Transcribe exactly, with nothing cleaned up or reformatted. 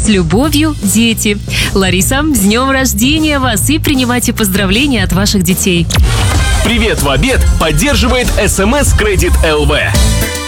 С любовью, дети. Лариса, с днем рождения вас и принимайте поздравления от ваших детей. Привет в обед поддерживает эс эм эс Кредит эл вэ.